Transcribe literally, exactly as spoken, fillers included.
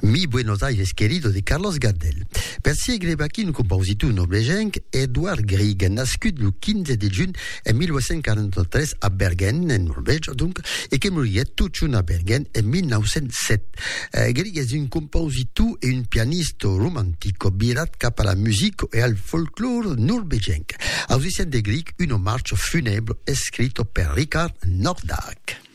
Mi Buenos Aires querido de Carlos Gardel. Per siècle baqui un compositor norvegian, Edvard Grieg, nascut le quinze de juny en mille huit cent quarante-tres a Bergen, en Norvège, donc, et que moriet tot junt a Bergen en mille neuf cent sept. Uh, Grieg és un compositor et un pianista romantico virat cap a la musique et al folklore norvegian. Aussicient de Grieg, un hommage funèbre escrit per Richard Nordahl.